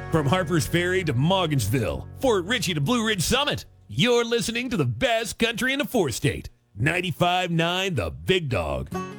From Harper's Ferry to Morgansville, Fort Ritchie to Blue Ridge Summit, you're listening to the best country in the four-state. 95.9 The Big Dog.